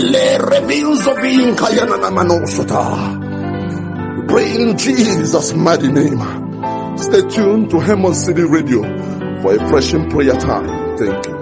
Le reveals of being Kayana Manosota. Pray in Jesus' mighty name. Stay tuned to Hemon City Radio for a fresh prayer time. Thank you.